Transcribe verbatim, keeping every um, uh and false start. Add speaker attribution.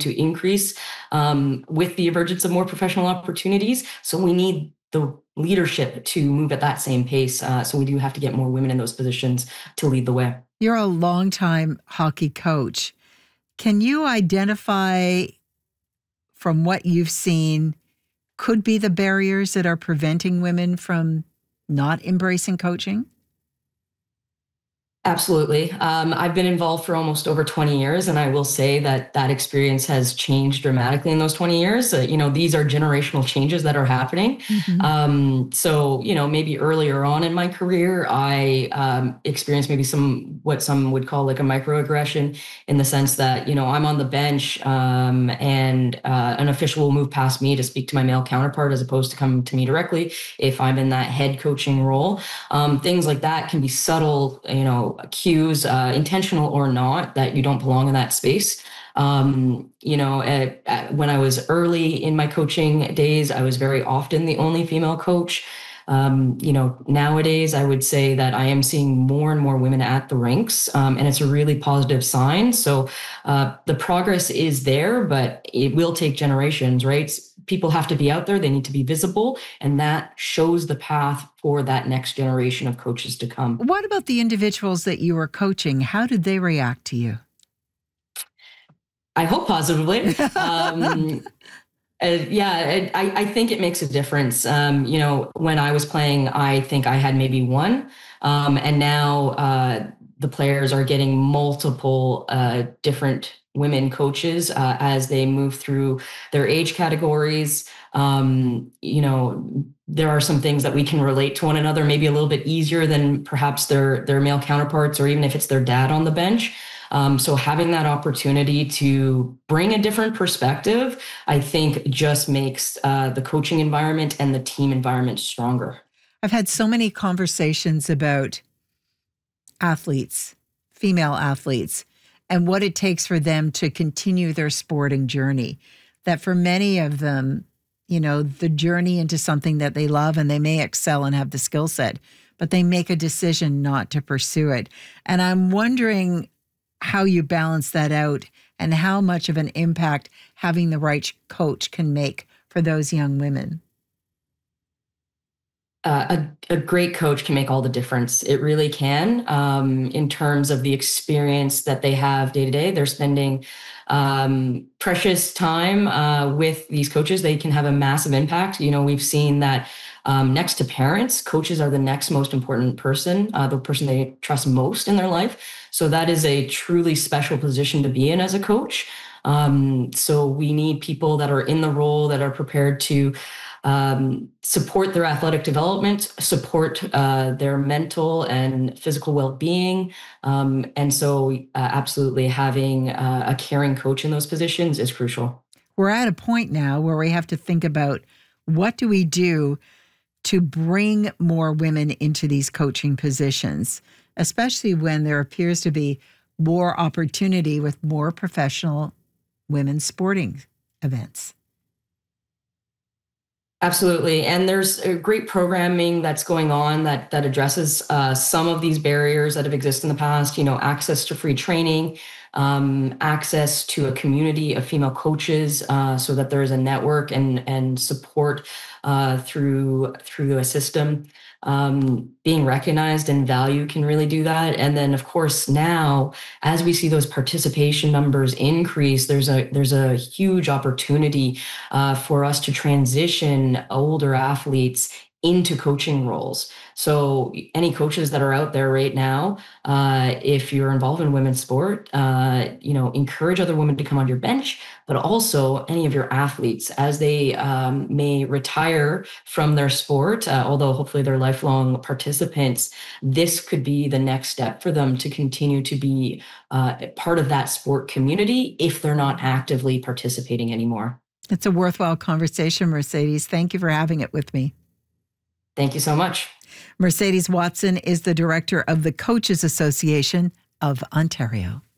Speaker 1: to increase um, with the emergence of more professional opportunities. So we need the leadership to move at that same pace. Uh, so we do have to get more women in those positions to lead the way.
Speaker 2: You're a longtime hockey coach. Can you identify from what you've seen could be the barriers that are preventing women from not embracing coaching?
Speaker 1: Absolutely. Um, I've been involved for almost over twenty years, and I will say that that experience has changed dramatically in those twenty years. Uh, you know, these are generational changes that are happening. Mm-hmm. Um, so, you know, maybe earlier on in my career, I um, experienced maybe some, what some would call like a microaggression, in the sense that, you know, I'm on the bench um, and uh, an official will move past me to speak to my male counterpart as opposed to come to me directly if I'm in that head coaching role. Um, things like that can be subtle, you know, cues, uh, intentional or not, that you don't belong in that space. Um, you know, at, at, when I was early in my coaching days, I was very often the only female coach. Um, you know, nowadays, I would say that I am seeing more and more women at the rinks, um, and it's a really positive sign. So uh, the progress is there, but it will take generations, right? People have to be out there. They need to be visible, and that shows the path for that next generation of coaches to come.
Speaker 2: What about the individuals that you were coaching? How did they react to you?
Speaker 1: I hope positively. um, Uh, yeah, I, I think it makes a difference. Um, you know, when I was playing, I think I had maybe one. Um, and now uh, the players are getting multiple uh, different women coaches uh, as they move through their age categories. Um, you know, there are some things that we can relate to one another, maybe a little bit easier than perhaps their, their male counterparts, or even if it's their dad on the bench. Um, so having that opportunity to bring a different perspective, I think just makes uh, the coaching environment and the team environment stronger.
Speaker 2: I've had so many conversations about athletes, female athletes, and what it takes for them to continue their sporting journey. That for many of them, you know, the journey into something that they love, and they may excel and have the skill set, but they make a decision not to pursue it. And I'm wondering how you balance that out and how much of an impact having the right coach can make for those young women.
Speaker 1: Uh, a, a great coach can make all the difference. It really can, um, in terms of the experience that they have day to day. They're spending um, precious time uh, with these coaches. They can have a massive impact. You know, we've seen that um, next to parents, coaches are the next most important person, uh, the person they trust most in their life. So that is a truly special position to be in as a coach. Um, so we need people that are in the role, that are prepared to um, support their athletic development, support uh, their mental and physical well-being. Um, and so uh, absolutely having uh, a caring coach in those positions is crucial.
Speaker 2: We're at a point now where we have to think about, what do we do to bring more women into these coaching positions, especially when there appears to be more opportunity with more professional women's sporting events?
Speaker 1: Absolutely. And there's a great programming that's going on that that addresses uh, some of these barriers that have existed in the past, you know, access to free training, um, access to a community of female coaches, uh, so that there is a network and and support uh, through through a system. Um, being recognized and value can really do that. And then, of course, now as we see those participation numbers increase, there's a there's a huge opportunity uh, for us to transition older athletes into coaching roles. So any coaches that are out there right now, uh, if you're involved in women's sport, uh, you know, encourage other women to come on your bench, but also any of your athletes as they um, may retire from their sport, uh, although hopefully they're lifelong participants, this could be the next step for them to continue to be uh, part of that sport community if they're not actively participating anymore.
Speaker 2: It's a worthwhile conversation, Mercedes. Thank you for having it with me.
Speaker 1: Thank you so much.
Speaker 2: Mercedes Watson is the director of the Coaches Association of Ontario.